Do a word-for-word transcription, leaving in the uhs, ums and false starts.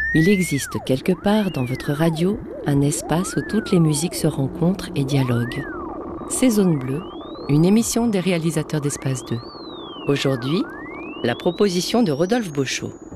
Il existe quelque part dans votre radio un espace où toutes les musiques se rencontrent et dialoguent. C'est Zone Bleue, une émission des réalisateurs d'Espace deux. Aujourd'hui, la proposition de Rodolphe Beauchot.